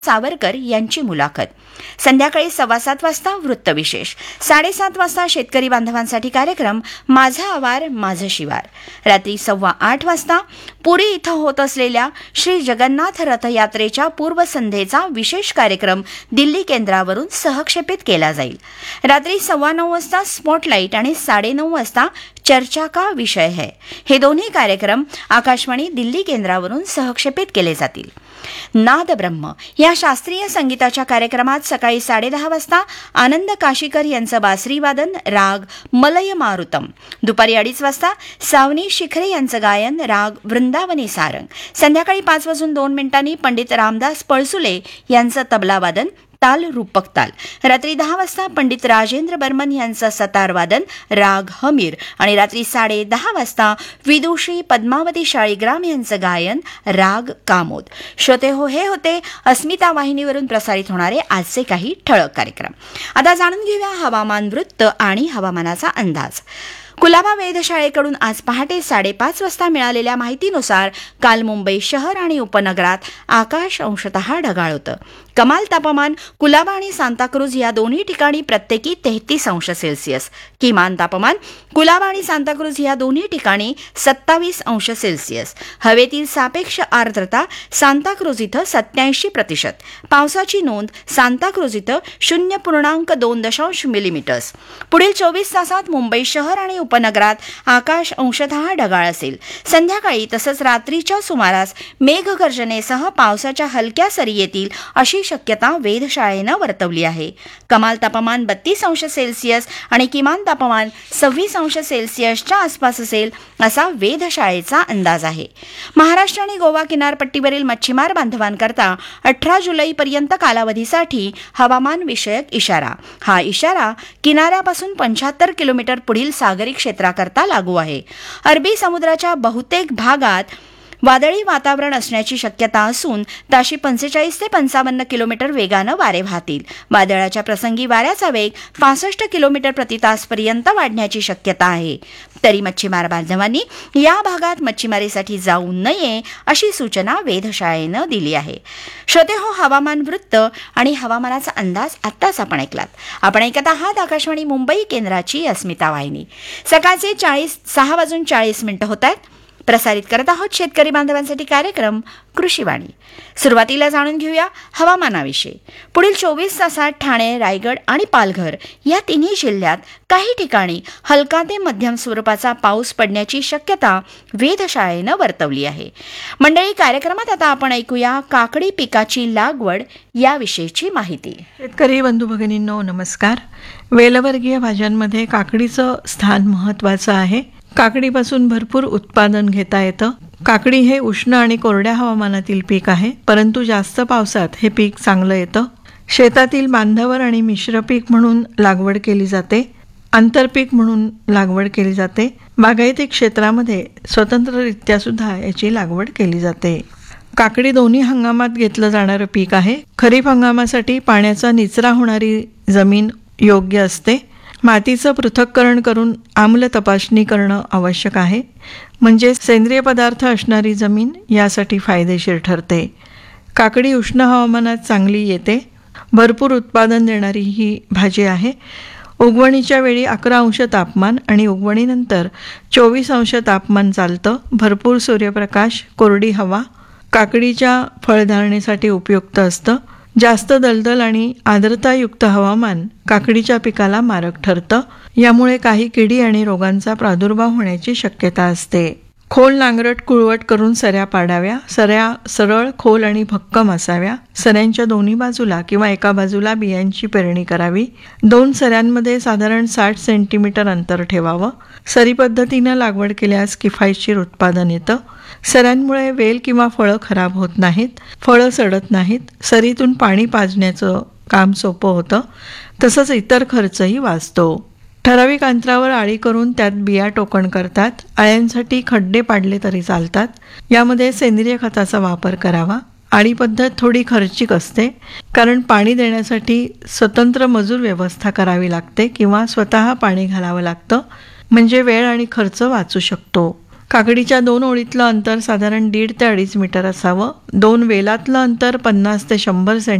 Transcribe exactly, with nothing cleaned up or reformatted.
सावरकर यांची मुलाखत. संध्याकाळी सव्वा सात वाजता वृत्तविशेष. साडेसात वाजता शेतकरी बांधवांसाठी कार्यक्रम माझा आवार माझं शिवार. रात्री सव्वा आठ वाजता पुरी इथं होत असलेल्या श्री जगन्नाथ रथयात्रेच्या पूर्वसंध्येचा विशेष कार्यक्रम दिल्ली केंद्रावरून सहक्षेपित केला जाईल. रात्री सव्वा नऊ वाजता स्पॉटलाईट आणि साडेनऊ वाजता चर्चा का विषय है हे दोन्ही कार्यक्रम आकाशवाणी दिल्ली केंद्रावरून सहक्षेपित केले जातील. नाद ब्रह्म या शास्त्रीय संगीताच्या कार्यक्रमात सकाळी साडेदहा वाजता आनंद काशीकर यांचं बासरी वादन राग मलय मारुतम. दुपारी अडीच वाजता सावनी शिखरे यांचं गायन राग वृंदावनी सारंग. संध्याकाळी पाच वाजून दोन मिनिटांनी पंडित रामदास पळसुले यांचं तबला वादन ताल रूपक ताल. रात्री दहा वाजता पंडित राजेंद्र बर्मन यांचं सतार वादन राग हमीर आणि रात्री साडे दहा वाजता विदुषी पद्मावती शाळीग्राम यांचं गायन राग कामोद. श्रोते हो, हे होते अस्मिता वाहिनीवरून प्रसारित होणारे आजचे काही ठळक कार्यक्रम. आता जाणून घेऊया हवामान वृत्त आणि हवामानाचा अंदाज. कुलाबा वेधशाळेकडून आज पहाटे साडेपाच वाजता मिळालेल्या माहितीनुसार काल मुंबई शहर आणि उपनगरात आकाश अंशतः ढगाळ होतं. कमाल तापमान कुलाबा आणि सांताक्रूज या दोन्ही ठिकाणी प्रत्येकी तेहतीस अंश सेल्सिअस, किमान तापमान कुलाबा आणि सांताक्रूज या दोन्ही ठिकाणी सत्तावीस अंश सेल्सिअस. हवेतील सापेक्ष आर्द्रता सांताक्रूज इथं सत्याऐंशी प्रतिशत. पावसाची नोंद सांताक्रूज इथं शून्य पूर्णांक दोन दशांश मिलीमीटर्स. पुढील चोवीस तासात मुंबई शहर आणि उपनगरात आकाश अंशतः ढगाळ असेल. संध्याकाळी तसंच रात्रीच्या सुमारास मेघगर्जनेसह पावसाच्या हलक्या सरी येतील अशी शक्यता वेधशाळेनं वर्तवली आहे. कमाल तापमान बत्तीस अंश सेल्सिअस आणि किमान तापमान सव्वीस अंश सेल्सिअसच्या आसपास असेल असा वेधशाळेचा अंदाज आहे. महाराष्ट्र आणि गोवा किनारपट्टीवरील मच्छीमार बांधवांकरता अठरा जुलैपर्यंत कालावधीसाठी हवामान विषयक इशारा. हा इशारा किनाऱ्यापासून पंच्याहत्तर किलोमीटर पुढील सागरी क्षेत्राकरता लागू आहे. अरबी समुद्राच्या बहुतेक भागात वादळी वातावरण असण्याची शक्यता असून ताशी पंचेचाळीस ते पंचावन्न किलोमीटर वेगानं वारे वाहतील. वादळाच्या प्रसंगी वाऱ्याचा वेग पासष्ट किलोमीटर प्रति तासपर्यंत वाढण्याची शक्यता आहे. तरी मच्छीमार बांधवांनी या भागात मच्छीमारीसाठी जाऊ नये अशी सूचना वेधशाळेनं दिली आहे. श्रोते हो, हवामान वृत्त आणि हवामानाचा अंदाज आत्ताच आपण ऐकलात. आपण ऐकत आहात आकाशवाणी मुंबई केंद्राची अस्मिता वाहिनी. सकाळचे चाळीस सहा वाजून चाळीस मिनिटं होत आहेत. प्रसारित करत आहोत शेतकरी बांधवांसाठी कार्यक्रम कृषीवाणी. सुरुवातीला जाणून घेऊया हवामानाविषयी. पुढील चोवीस तासात ठाणे, रायगड आणि पालघर या तिन्ही जिल्ह्यात काही ठिकाणी हलका ते मध्यम स्वरूपाचा पाऊस पडण्याची शक्यता वेधशाळेनं वर्तवली आहे. मंडळी, कार्यक्रमात आता आपण ऐकूया काकडी पिकाची लागवड याविषयीची माहिती. शेतकरी बंधू भगिनींनो नमस्कार. वेलवर्गीय भाज्यांमध्ये काकडीचं स्थान महत्त्वाचं आहे. काकडीपासून भरपूर उत्पादन घेता येतं. काकडी हे उष्ण आणि कोरड्या हवामानातील पीक आहे, परंतु जास्त पावसात हे पीक चांगलं येतं. शेतातील बांधावर आणि मिश्र पीक म्हणून लागवड केली जाते. आंतरपीक म्हणून लागवड केली जाते. बागायती क्षेत्रामध्ये स्वतंत्ररित्या सुद्धा याची लागवड केली जाते. काकडी दोन्ही हंगामात घेतलं जाणारं पीक आहे. खरीप हंगामासाठी पाण्याचा निचरा होणारी जमीन योग्य असते. मातीचं पृथक्करण करून आम्ल तपासणी करणं आवश्यक आहे, म्हणजे सेंद्रिय पदार्थ असणारी जमीन यासाठी फायदेशीर ठरते. काकडी उष्ण हवामानात चांगली येते. भरपूर उत्पादन देणारी ही भाजी आहे. उगवणीच्या वेळी अकरा अंश तापमान आणि उगवणीनंतर चोवीस अंश तापमान चालतं. भरपूर सूर्यप्रकाश, कोरडी हवा काकडीच्या फळधारणेसाठी उपयुक्त असतं. जास्त दलदल आणि आर्द्रतायुक्त हवामान काकडीच्या पिकाला मारक ठरतं. यामुळे काही किडी आणि रोगांचा प्रादुर्भाव होण्याची शक्यता असते. खोल नांगरट कुळवट करून सऱ्या पाडाव्या. सऱ्या सरळ, खोल आणि भक्कम असाव्या. सऱ्यांच्या दोन्ही बाजूला किंवा एका बाजूला बियांची पेरणी करावी. दोन सऱ्यांमध्ये साधारण साठ सेंटीमीटर अंतर ठेवावं. सरी पद्धतीनं लागवड केल्यास किफायतशीर उत्पादन येतं. सऱ्यांमुळे वेल किंवा फळं खराब होत नाहीत. फळं सडत नाहीत. सरीतून पाणी पाजण्याचं काम सोपं होतं. तसंच इतर खर्चही वाचतो. ठराविक अंतरावर आळी करून त्यात बिया टोकण करतात. आळ्यांसाठी खड्डे पाडले तरी चालतात. यामध्ये सेंद्रिय खताचा वापर करावा. आळी पद्धत थोडी खर्चिक असते, कारण पाणी देण्यासाठी स्वतंत्र मजूर व्यवस्था करावी लागते किंवा स्वतः पाणी घालावं लागतं, म्हणजे वेळ आणि खर्च वाचू शकतो. काकडीच्या दोन ओळीतलं अंतर साधारण दीड ते अडीच मीटर असावं. दोन वेलातलं अंतर पन्नास ते शंभर